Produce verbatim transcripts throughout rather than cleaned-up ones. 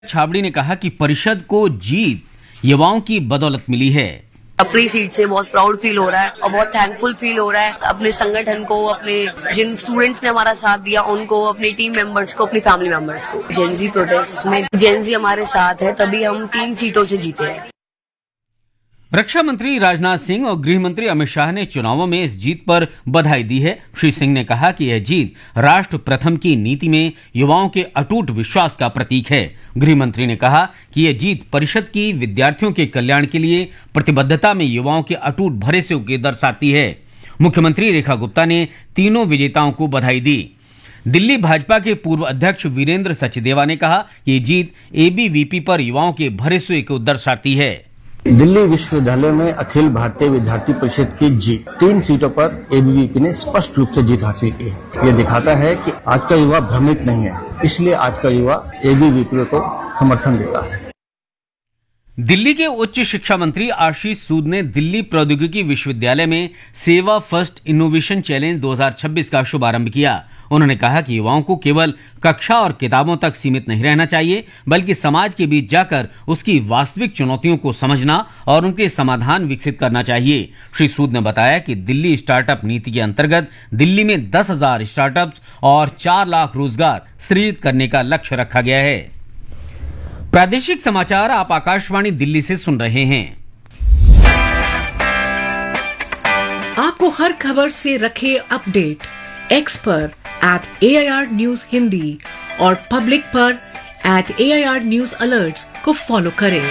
छाबड़ी ने कहा कि परिषद को जीत युवाओं की बदौलत मिली है। अपनी सीट से बहुत प्राउड फील हो रहा है और बहुत थैंकफुल फील हो रहा है अपने संगठन को, अपने जिन स्टूडेंट्स ने हमारा साथ दिया उनको, अपनी टीम मेंबर्स को, अपनी फैमिली मेंबर्स को। जेनजी प्रोटेस्ट में जेनजी हमारे साथ है, तभी हम तीन सीटों से जीते हैं। रक्षा मंत्री राजनाथ सिंह और गृह मंत्री अमित शाह ने चुनावों में इस जीत पर बधाई दी है। श्री सिंह ने कहा कि यह जीत राष्ट्र प्रथम की नीति में युवाओं के अटूट विश्वास का प्रतीक है। गृह मंत्री ने कहा कि यह जीत परिषद की विद्यार्थियों के कल्याण के लिए प्रतिबद्धता में युवाओं के अटूट भरोसे को दर्शाती है। मुख्यमंत्री रेखा गुप्ता ने तीनों विजेताओं को बधाई दी। दिल्ली भाजपा के पूर्व अध्यक्ष वीरेंद्र सचदेवा ने कहा कि यह जीत एबीवीपी पर युवाओं के भरोसे को दर्शाती है। दिल्ली विश्वविद्यालय में अखिल भारतीय विद्यार्थी परिषद की जीत, तीन सीटों पर एबीवीपी ने स्पष्ट रूप से जीत हासिल की है। ये दिखाता है कि आज का युवा भ्रमित नहीं है, इसलिए आज का युवा एबीवीपी को समर्थन देता है। दिल्ली के उच्च शिक्षा मंत्री आशीष सूद ने दिल्ली प्रौद्योगिकी विश्वविद्यालय में सेवा फर्स्ट इनोवेशन चैलेंज दो हज़ार छब्बीस का शुभारंभ किया। उन्होंने कहा कि युवाओं को केवल कक्षा और किताबों तक सीमित नहीं रहना चाहिए, बल्कि समाज के बीच जाकर उसकी वास्तविक चुनौतियों को समझना और उनके समाधान विकसित करना चाहिए। श्री सूद ने बताया कि दिल्ली स्टार्टअप नीति के अंतर्गत दिल्ली में दस हजार स्टार्टअप्स और चार लाख रोजगार सृजित करने का लक्ष्य रखा गया है। प्रादेशिक समाचार आप आकाशवाणी दिल्ली से सुन रहे हैं। आपको हर खबर से रखे अपडेट एक्स पर eight A I R news Hindi और पब्लिक पर eight A I R news alerts को फॉलो करें।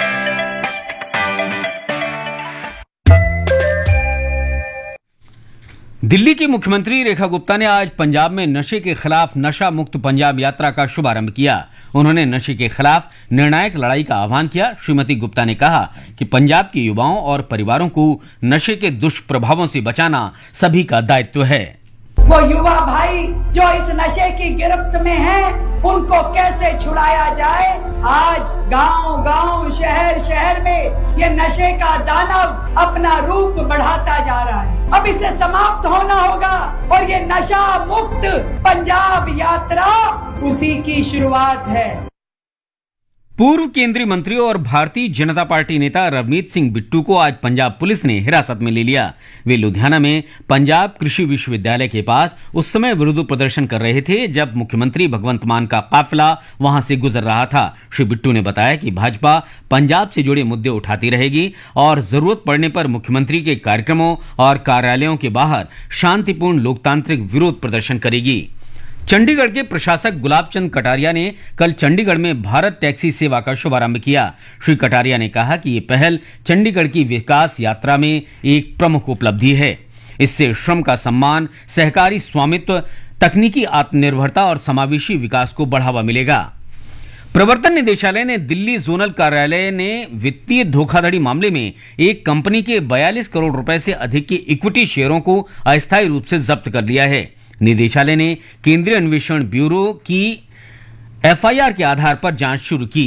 दिल्ली की मुख्यमंत्री रेखा गुप्ता ने आज पंजाब में नशे के खिलाफ नशा मुक्त पंजाब यात्रा का शुभारंभ किया। उन्होंने नशे के खिलाफ निर्णायक लड़ाई का आह्वान किया। श्रीमती गुप्ता ने कहा कि पंजाब के युवाओं और परिवारों को नशे के दुष्प्रभावों से बचाना सभी का दायित्व है। वो युवा भाई जो इस नशे की गिरफ्त में हैं, उनको कैसे छुड़ाया जाए। आज गांव गांव शहर शहर में ये नशे का दानव अपना रूप बढ़ाता जा रहा है। अब इसे समाप्त होना होगा और ये नशा मुक्त पंजाब यात्रा उसी की शुरुआत है। पूर्व केंद्रीय मंत्री और भारतीय जनता पार्टी नेता रवनीत सिंह बिट्टू को आज पंजाब पुलिस ने हिरासत में ले लिया। वे लुधियाना में पंजाब कृषि विश्वविद्यालय के पास उस समय विरोध प्रदर्शन कर रहे थे जब मुख्यमंत्री भगवंत मान का काफिला वहां से गुजर रहा था। श्री बिट्टू ने बताया कि भाजपा पंजाब से जुड़े मुद्दे उठाती रहेगी और जरूरत पड़ने पर मुख्यमंत्री के कार्यक्रमों और कार्यालयों के बाहर शांतिपूर्ण लोकतांत्रिक विरोध प्रदर्शन करेगी। चंडीगढ़ के प्रशासक गुलाब चंद कटारिया ने कल चंडीगढ़ में भारत टैक्सी सेवा का शुभारंभ किया। श्री कटारिया ने कहा कि ये पहल चंडीगढ़ की विकास यात्रा में एक प्रमुख उपलब्धि है। इससे श्रम का सम्मान, सहकारी स्वामित्व, तकनीकी आत्मनिर्भरता और समावेशी विकास को बढ़ावा मिलेगा। प्रवर्तन निदेशालय ने दिल्ली जोनल कार्यालय ने वित्तीय धोखाधड़ी मामले में एक कंपनी के बयालीस करोड़ रुपए से अधिक के इक्विटी शेयरों को अस्थायी रूप से जब्त कर लिया है। निदेशालय ने केंद्रीय अन्वेषण ब्यूरो की एफ आई आर के आधार पर जांच शुरू की।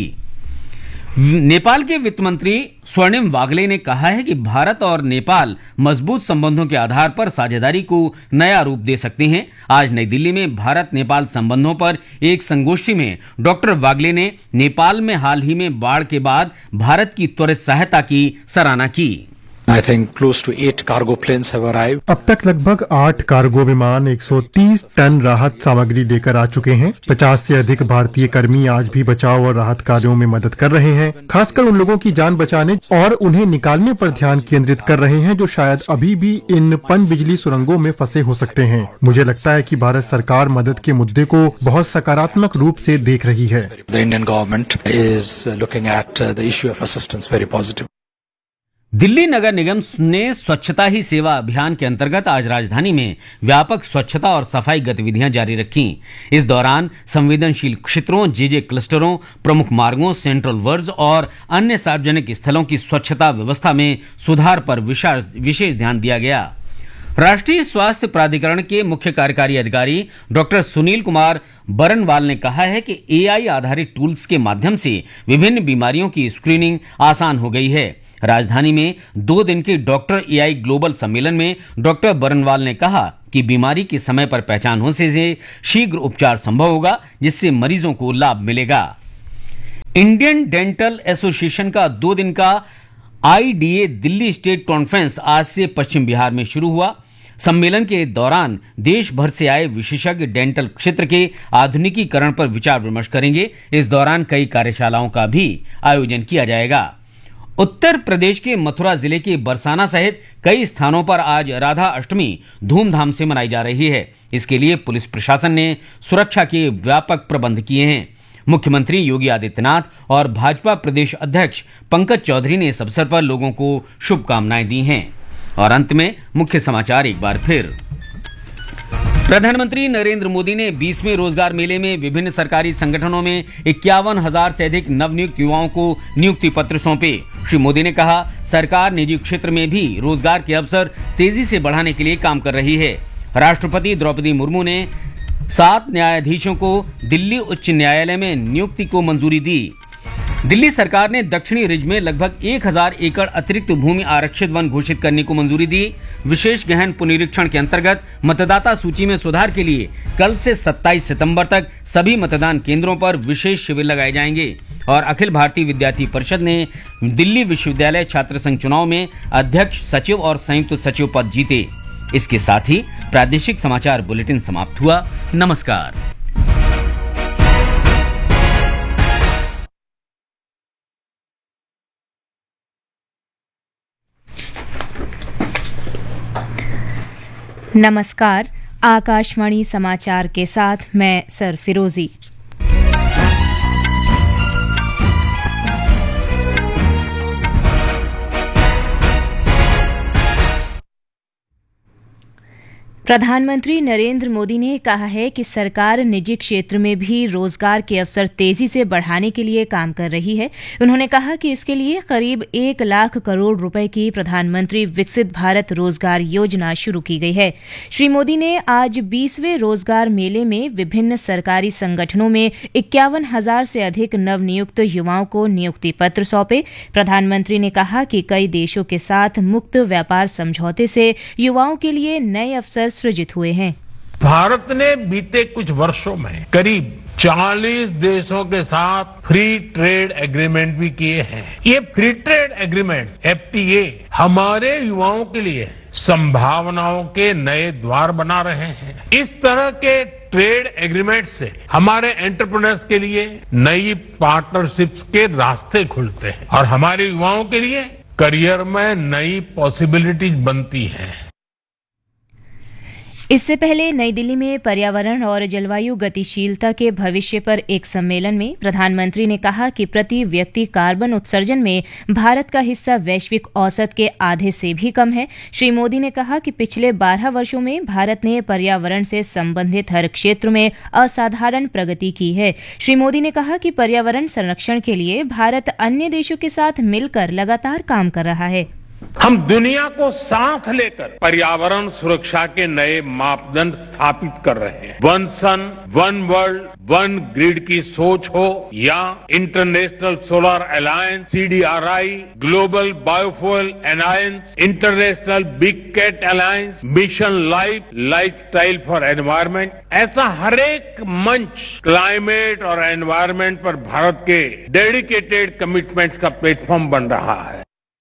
नेपाल के वित्त मंत्री स्वर्णिम वागले ने कहा है कि भारत और नेपाल मजबूत संबंधों के आधार पर साझेदारी को नया रूप दे सकते हैं। आज नई दिल्ली में भारत नेपाल संबंधों पर एक संगोष्ठी में डॉक्टर वागले ने नेपाल में हाल ही में बाढ़ के बाद भारत की त्वरित सहायता की सराहना की। I think close to eight cargo planes have arrived. अब तक लगभग आठ कार्गो विमान एक सौ तीस टन राहत सामग्री लेकर आ चुके हैं। पचास से अधिक भारतीय कर्मी आज भी बचाव और राहत कार्यों में मदद कर रहे हैं, खासकर उन लोगों की जान बचाने और उन्हें निकालने पर ध्यान केंद्रित कर रहे हैं जो शायद अभी भी इन पनबिजली सुरंगों में फंसे हो सकते हैं। मुझे लगता है कि भारत सरकार मदद के मुद्दे को बहुत सकारात्मक रूप से देख रही है। The Indian government is looking at the issue of assistance very positive. Delhi नगर निगम ने स्वच्छता ही सेवा अभियान के अंतर्गत आज राजधानी में व्यापक स्वच्छता और सफाई गतिविधियां जारी रखी। इस दौरान संवेदनशील क्षेत्रों, जेजे क्लस्टरों, प्रमुख मार्गों, सेंट्रल वर्ज और अन्य सार्वजनिक स्थलों की स्वच्छता व्यवस्था में सुधार पर विशेष ध्यान दिया गया। राष्ट्रीय स्वास्थ्य प्राधिकरण के मुख्य कार्यकारी अधिकारी डॉक्टर सुनील कुमार बरनवाल ने कहा है कि ए आई आधारित टूल्स के माध्यम से विभिन्न बीमारियों की स्क्रीनिंग आसान हो गई है। राजधानी में दो दिन के डॉक्टर ए आई ग्लोबल सम्मेलन में डॉक्टर बरनवाल ने कहा कि बीमारी के समय पर पहचान होने से शीघ्र उपचार संभव होगा, जिससे मरीजों को लाभ मिलेगा। इंडियन डेंटल एसोसिएशन का दो दिन का आईडीए दिल्ली स्टेट कॉन्फ्रेंस आज से पश्चिम बिहार में शुरू हुआ। सम्मेलन के दौरान देश भर से आए विशेषज्ञ डेंटल क्षेत्र के आधुनिकीकरण पर विचार विमर्श करेंगे। इस दौरान कई कार्यशालाओं का भी आयोजन किया जाएगा। उत्तर प्रदेश के मथुरा जिले के बरसाना सहित कई स्थानों पर आज राधा अष्टमी धूमधाम से मनाई जा रही है। इसके लिए पुलिस प्रशासन ने सुरक्षा के व्यापक प्रबंध किए हैं। मुख्यमंत्री योगी आदित्यनाथ और भाजपा प्रदेश अध्यक्ष पंकज चौधरी ने इस अवसर पर लोगों को शुभकामनाएं दी हैं। और अंत में मुख्य समाचार एक बार फिर। प्रधानमंत्री नरेंद्र मोदी ने बीसवें रोजगार मेले में विभिन्न सरकारी संगठनों में इक्यावन हजार से अधिक नवनियुक्त युवाओं को नियुक्ति पत्र सौंपे। श्री मोदी ने कहा, सरकार निजी क्षेत्र में भी रोजगार के अवसर तेजी से बढ़ाने के लिए काम कर रही है। राष्ट्रपति द्रौपदी मुर्मू ने सात न्यायाधीशों को दिल्ली उच्च न्यायालय में नियुक्ति को मंजूरी दी। दिल्ली सरकार ने दक्षिणी रिज में लगभग एक हजार एकड़ अतिरिक्त भूमि आरक्षित वन घोषित करने को मंजूरी दी। विशेष गहन पुनरीक्षण के अंतर्गत मतदाता सूची में सुधार के लिए कल से सत्ताईस सितंबर तक सभी मतदान केंद्रों पर विशेष शिविर लगाए जाएंगे। और अखिल भारतीय विद्यार्थी परिषद ने दिल्ली विश्वविद्यालय छात्र संघ चुनाव में अध्यक्ष, सचिव और संयुक्त सचिव पद जीते। इसके साथ ही प्रादेशिक समाचार बुलेटिन समाप्त हुआ। नमस्कार। नमस्कार। आकाशवाणी समाचार के साथ मैं सर फिरोजी। प्रधानमंत्री नरेंद्र मोदी ने कहा है कि सरकार निजी क्षेत्र में भी रोजगार के अवसर तेजी से बढ़ाने के लिए काम कर रही है। उन्होंने कहा कि इसके लिए करीब एक लाख करोड़ रुपए की प्रधानमंत्री विकसित भारत रोजगार योजना शुरू की गई है। श्री मोदी ने आज बीसवें रोजगार मेले में विभिन्न सरकारी संगठनों में इक्यावन हजार से अधिक नवनियुक्त युवाओं को नियुक्ति पत्र सौंपे। प्रधानमंत्री ने कहा कि कई देशों के साथ मुक्त व्यापार समझौते से युवाओं के लिए नए अवसर सृजित हुए हैं। भारत ने बीते कुछ वर्षों में करीब चालीस देशों के साथ फ्री ट्रेड एग्रीमेंट भी किए हैं। ये फ्री ट्रेड एग्रीमेंट्स एफटीए हमारे युवाओं के लिए संभावनाओं के नए द्वार बना रहे हैं। इस तरह के ट्रेड एग्रीमेंट से हमारे एंटरप्रेन्योर्स के लिए नई पार्टनरशिप्स के रास्ते खुलते हैं और हमारे युवाओं के लिए करियर में नई पॉसिबिलिटीज बनती हैं। इससे पहले नई दिल्ली में पर्यावरण और जलवायु गतिशीलता के भविष्य पर एक सम्मेलन में प्रधानमंत्री ने कहा कि प्रति व्यक्ति कार्बन उत्सर्जन में भारत का हिस्सा वैश्विक औसत के आधे से भी कम है। श्री मोदी ने कहा कि पिछले बारह वर्षों में भारत ने पर्यावरण से संबंधित हर क्षेत्र में असाधारण प्रगति की है। श्री मोदी ने कहा कि पर्यावरण संरक्षण के लिए भारत अन्य देशों के साथ मिलकर लगातार काम कर रहा है। हम दुनिया को साथ लेकर पर्यावरण सुरक्षा के नए मापदंड स्थापित कर रहे हैं। वन सन, वन वर्ल्ड, वन ग्रिड की सोच हो या international solar alliance, CDRI, global biofuel alliance, international big cat alliance, mission life, lifestyle for environment, ऐसा हर एक मंच क्लाइमेट और एनवायरमेंट पर भारत के डेडिकेटेड कमिटमेंट्स का प्लेटफॉर्म बन रहा है।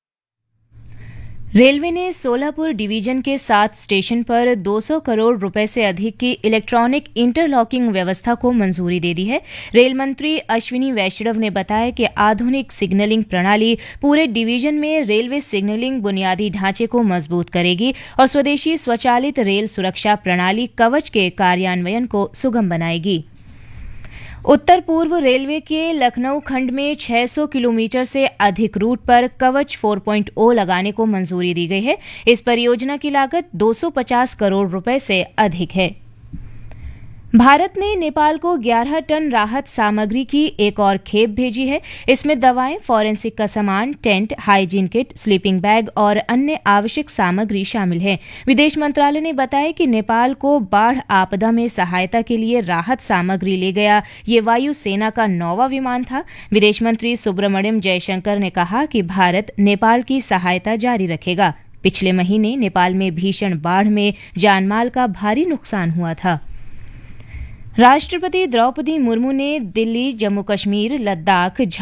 रेलवे ने सोलापुर डिवीजन के सात स्टेशन पर दो सौ करोड़ रुपए से अधिक की इलेक्ट्रॉनिक इंटरलॉकिंग व्यवस्था को मंजूरी दे दी है। रेल मंत्री अश्विनी वैष्णव ने बताया कि आधुनिक सिग्नलिंग प्रणाली पूरे डिवीजन में रेलवे सिग्नलिंग बुनियादी ढांचे को मजबूत करेगी और स्वदेशी स्वचालित रेल सुरक्षा प्रणाली कवच के कार्यान्वयन को सुगम बनाएगी। उत्तर पूर्व रेलवे के लखनऊ खंड में छह सौ किलोमीटर से अधिक रूट पर कवच चार पॉइंट शून्य लगाने को मंजूरी दी गई है। इस परियोजना की लागत दो सौ पचास करोड़ रुपए से अधिक है। भारत ने नेपाल को ग्यारह टन राहत सामग्री की एक और खेप भेजी है। इसमें दवाएं, फॉरेंसिक का सामान, tent, hygiene kit, sleeping bag और अन्य आवश्यक सामग्री शामिल है। विदेश मंत्रालय ने बताया कि नेपाल को बाढ़ आपदा में सहायता के लिए राहत सामग्री ले गया ये वायुसेना का नौवां विमान था। विदेश मंत्री सुब्रमण्यम जयशंकर ने कहा कि भारत नेपाल की सहायता जारी रखेगा। पिछले महीने नेपाल में भीषण बाढ़ में जानमाल का भारी नुकसान हुआ था। राष्ट्रपति द्रौपदी मुर्मू ने दिल्ली, जम्मू कश्मीर, लद्दाख,